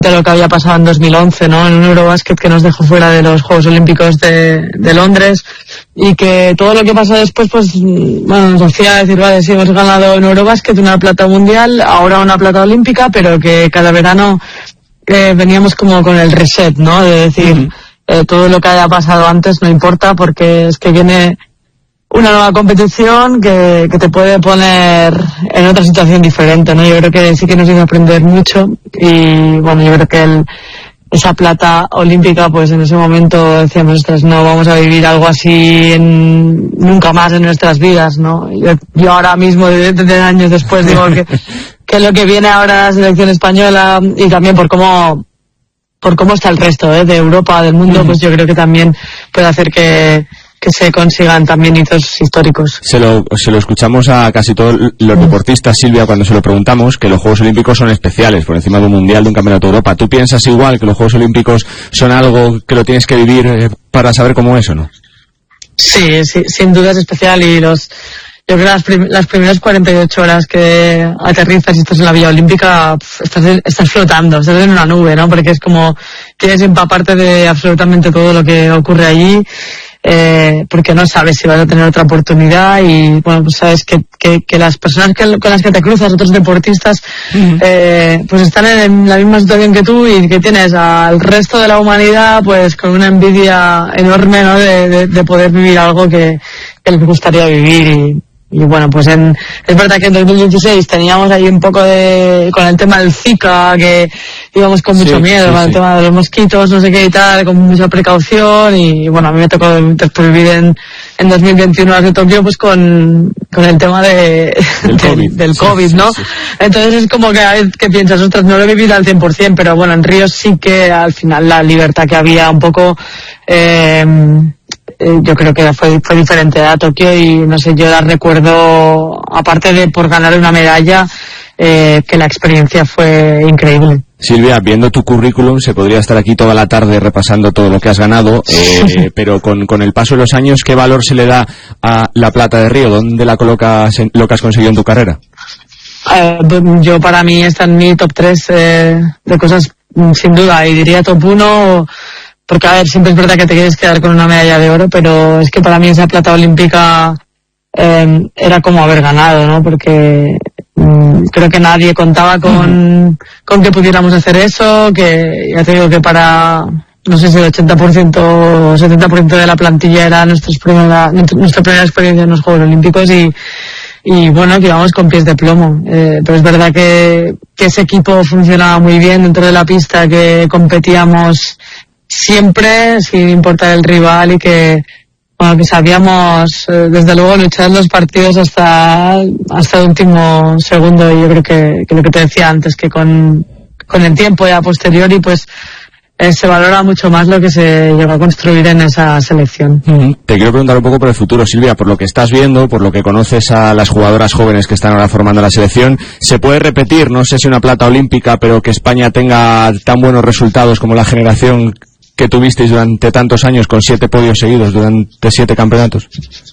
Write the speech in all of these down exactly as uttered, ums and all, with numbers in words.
de lo que había pasado en dos mil once, ¿no? En un Eurobasket que nos dejó fuera de los Juegos Olímpicos de, de Londres, y que todo lo que pasó después, pues, bueno, nos hacía decir, vale, sí, hemos ganado en Eurobasket una plata mundial, ahora una plata olímpica, pero que cada verano eh, veníamos como con el reset, ¿no? De decir, uh-huh. eh, todo lo que haya pasado antes no importa, porque es que viene una nueva competición que, que te puede poner en otra situación diferente, ¿no? Yo creo que sí que nos hizo aprender mucho, y bueno, yo creo que el, esa plata olímpica, pues en ese momento decíamos, ostras, no vamos a vivir algo así en, nunca más en nuestras vidas, ¿no? Yo, yo ahora mismo, de, de años después, digo que, que lo que viene ahora la selección española, y también por cómo, por cómo está el resto, ¿eh? De Europa, del mundo, pues yo creo que también puede hacer que que se consigan también hitos históricos. Se lo, se lo escuchamos a casi todos los deportistas, Silvia, cuando se lo preguntamos, que los Juegos Olímpicos son especiales, por encima de un Mundial, de un Campeonato de Europa. ¿Tú piensas igual, que los Juegos Olímpicos son algo que lo tienes que vivir eh, para saber cómo es o no? Sí, sí, sin duda es especial, y los, yo creo que las, prim, las primeras cuarenta y ocho horas que aterrizas y estás en la Villa Olímpica, pf, estás, estás flotando, estás en una nube, ¿no? Porque es como, tienes que empaparte de absolutamente todo lo que ocurre allí. Eh, porque no sabes si vas a tener otra oportunidad, y bueno, pues sabes que, que, que las personas que, con las que te cruzas, otros deportistas, uh-huh. eh, pues están en la misma situación que tú, y que tienes al resto de la humanidad pues con una envidia enorme, ¿no? De, de, de poder vivir algo que, que les gustaría vivir. y Y bueno, pues en, es verdad que en dos mil dieciséis teníamos ahí un poco de, con el tema del Zika, que íbamos con mucho sí, miedo, sí, con el sí. tema de los mosquitos, no sé qué y tal, con mucha precaución, y bueno, a mí me tocó después vivir en, en dos mil veintiuno de Tokio, pues con, con el tema de, del, de, COVID. del COVID, ¿no? Sí, sí. Entonces es como que, que piensas, ostras, no lo he vivido al cien por ciento, pero bueno, en Río sí que al final la libertad que había un poco, eh, yo creo que fue, fue diferente a Tokio, y no sé, yo la recuerdo, aparte de por ganar una medalla, eh, que la experiencia fue increíble. Silvia, viendo tu currículum, se podría estar aquí toda la tarde repasando todo lo que has ganado, eh, pero con, con el paso de los años, ¿qué valor se le da a la plata de Río? ¿Dónde la colocas en lo que has conseguido en tu carrera? Eh, yo, para mí, está en mi top tres eh, de cosas, sin duda, y diría top uno. Porque, a ver, siempre es verdad que te quieres quedar con una medalla de oro, pero es que para mí esa plata olímpica eh, era como haber ganado, ¿no? Porque mm, creo que nadie contaba con, uh-huh. con que pudiéramos hacer eso, que ya te digo que para, no sé si el ochenta por ciento o setenta por ciento de la plantilla era nuestra primera, nuestra primera experiencia en los Juegos Olímpicos, y, y bueno, que íbamos con pies de plomo. Eh, pero es verdad que, que ese equipo funcionaba muy bien dentro de la pista, que competíamos siempre, sin importar el rival, y que, bueno, que sabíamos, eh, desde luego, luchar los partidos hasta, hasta el último segundo. Y yo creo que, que lo que te decía antes, que con, con el tiempo y a posteriori, pues, eh, se valora mucho más lo que se llegó a construir en esa selección. Uh-huh. Te quiero preguntar un poco por el futuro, Silvia, por lo que estás viendo, por lo que conoces a las jugadoras jóvenes que están ahora formando la selección. ¿Se puede repetir, no sé si una plata olímpica, pero que España tenga tan buenos resultados como la generación que tuvisteis durante tantos años, con siete podios seguidos durante siete campeonatos?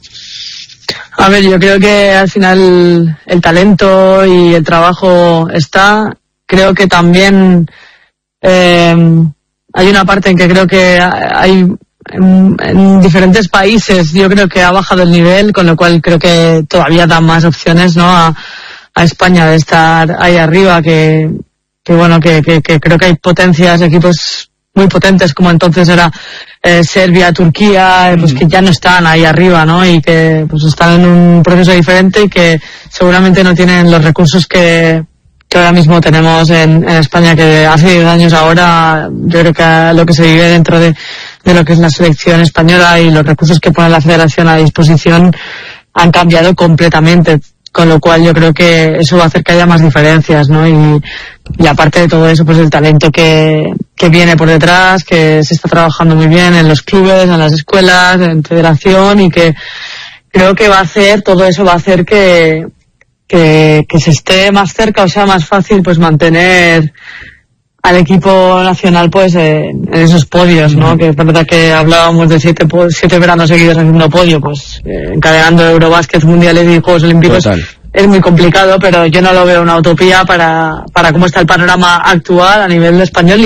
A ver, yo creo que al final el talento y el trabajo está. Creo que también eh, hay una parte en que creo que hay en, en diferentes países, yo creo que ha bajado el nivel, con lo cual creo que todavía da más opciones, ¿no? a, a España de estar ahí arriba, que, que bueno, que, que, que creo que hay potencias, equipos muy potentes como entonces era eh, Serbia, Turquía, pues que ya no están ahí arriba, ¿no? Y que pues están en un proceso diferente, y que seguramente no tienen los recursos que, que ahora mismo tenemos en, en España, que hace diez años ahora, yo creo que lo que se vive dentro de, de lo que es la selección española y los recursos que pone la federación a disposición han cambiado completamente. Con lo cual yo creo que eso va a hacer que haya más diferencias, ¿no? Y, y aparte de todo eso, pues el talento que, que viene por detrás, que se está trabajando muy bien en los clubes, en las escuelas, en federación, y que creo que va a hacer, todo eso va a hacer que, que, que se esté más cerca, o sea, más fácil, pues mantener al equipo nacional, pues eh, en esos podios, ¿no? Que es verdad que hablábamos de siete, siete veranos seguidos haciendo podio, pues eh, encadenando Eurobasket, mundiales y Juegos Olímpicos. Total. Es muy complicado, pero yo no lo veo una utopía para, para cómo está el panorama actual a nivel español.